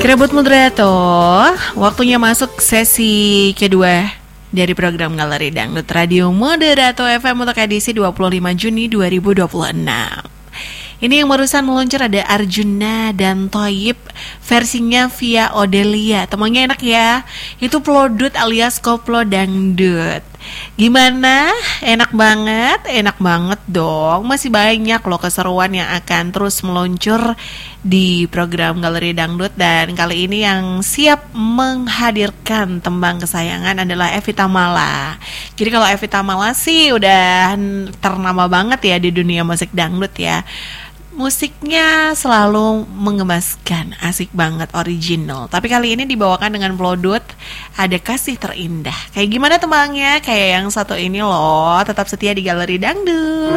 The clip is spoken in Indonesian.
Krebut Moderator, waktunya masuk sesi kedua dari program Galeri Dangdut Radio Moderator FM untuk edisi 25 Juni 2026. Ini yang barusan meluncur ada Arjuna dan Thoyib, versinya via Odelia. Temannya enak ya, itu Plodut alias Koplo Dangdut. Gimana? Enak banget dong. Masih banyak loh keseruan yang akan terus meluncur di program Galeri Dangdut. Dan kali ini yang siap menghadirkan tembang kesayangan adalah Evi Tamala. Jadi kalau Evi Tamala sih udah ternama banget ya di dunia musik dangdut ya. Musiknya selalu mengemaskan, asik banget, original. Tapi kali ini dibawakan dengan Plodut, ada Kasih Terindah. Kayak gimana tembangnya? Kayak yang satu ini loh, tetap setia di Galeri Dangdut.